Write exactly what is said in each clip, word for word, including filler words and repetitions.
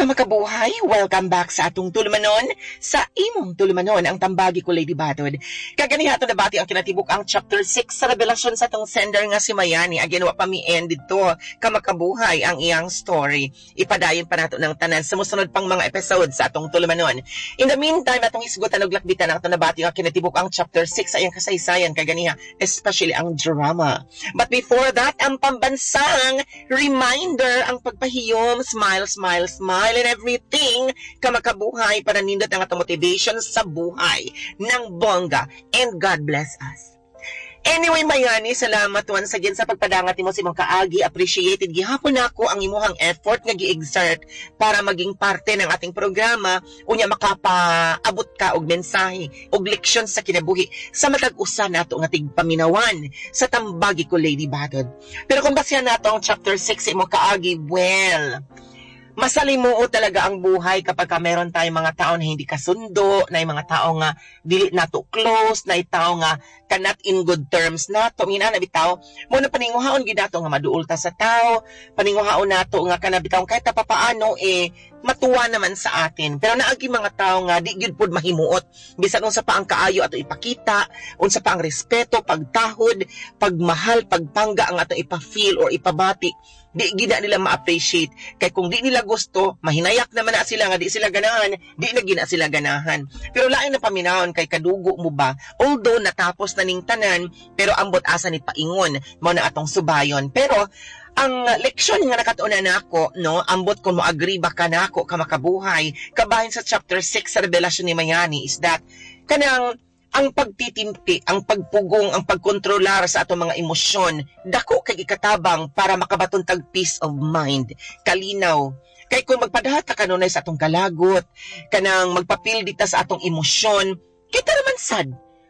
Kamakabuhay, welcome back sa atong tulumanon. Sa imong tulumanon, ang tambagi ko, Lady Batod. Kaganiha ito nabati ang kinatibuk ang chapter six sa revelasyon sa atong sender nga si Mayani. Again, wa pa mi-end dito. Kamakabuhay ang iyang story. Ipadayon pa nato ng tanan sa musunod pang mga episode sa atong tulumanon. In the meantime, atong isgutan og lakbitan ang atong nabati ang kinatibuk ang chapter six sa iyang kasaysayan. Kaganiha, especially ang drama. But before that, ang pambansang reminder, ang pagpahiyom, smile, smile, smile, and everything, kamakabuhay para nindot ang atong motivation sa buhay ng bongga. And God bless us. Anyway, Mayani, salamat once again sa pagpadangat mo si mong kaagi. Appreciated gihapon ako ang imuhang effort nga gi-exert para maging parte ng ating programa. Unya makapaabot ka og mensahe og leksyon sa kinabuhi sa matag usa nato nga tigpaminawan sa tambagi ko, Lady Batod. Pero kung basyan nato ang chapter six sa imong kaagi, well, masalimuot talaga ang buhay kapag ka meron tayong mga tao na hindi kasundo, na yung mga tao nga dili nato close, na yung tao nga cannot in good terms nato. Mina na bitaw, muna paninguhaon gid nato nga maduol ta sa tao, paninguhaon nato nga kanabitaw kahit ta papaano eh matuwa naman sa atin. Pero naagi mga tao nga di gyud pud mahimuot. Bisan unsa pa ang kaayo ato ipakita, unsa pa ang respeto, pagtahod, pagmahal, pagpangga ang ato ipa-feel or ipabati, di gina nila ma-appreciate. Kay kung di nila gusto, mahinayak naman na sila nga di sila ganahan, di na gina sila ganahan. Pero lain na paminahon kay kadugo mo ba, although natapos na ning tanan, pero ambot asa ni paingon mo na atong subayon. Pero ang leksyon nga nakatuunan nako, no, ambot kung mo agree ba ka nako ka makabuhay kabahin sa chapter six sa revelasyon ni Mayani is that kanang ang pagtitimpi, ang pagpugong, ang pagkontrolar sa atong mga emosyon, dako kay ikatabang para makabaton tag peace of mind, kalinaw. Kay kung magpadahat ka kanunay sa atong kalagot, kanang magpapil dita sa atong emosyon, kita naman sad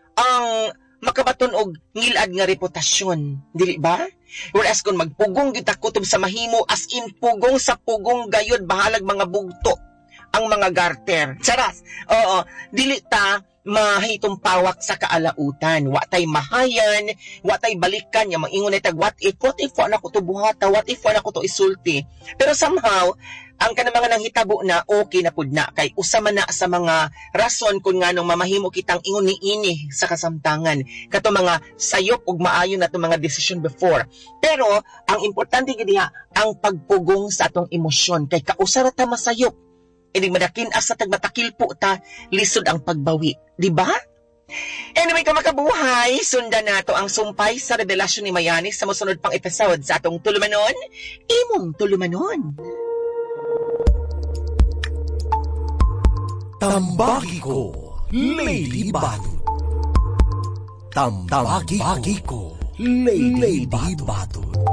ang makabaton og ngilad nga reputasyon, dili ba? Whereas kung magpugong kita kutob sa mahimo, as in pugong sa pugong gayod, bahalag mga bugto ang mga garter. Charas, oo, dili ta mahitong pawak sa kaalautan. Watay mahayan, watay balikan, yung mangingon ay tag, what if, what if, wala ko to buhata, what if, wala ko to isulti. Pero somehow, ang kanang mga nanghitabo na okay na pud na kay usama na sa mga rason kung nganong mamahimo kitang ingon ni ini sa kasamtangan kato mga sayop ug maayo na to mga decision before. Pero ang importante gid diha ang pagpugong sa atong emosyon kay kausara ta masayop. Hindi madakin asa tagmatakilpo ta, lisod ang pagbawi. Di ba? Anyway, kamakabuhay, sundan nato ang sumpay sa revelasyon ni Mayani sa musunod pang episode sa atong tulumanon, imong tulumanon. Tambagi ko, Lady Batod. Tambagi ko, Lady Batod.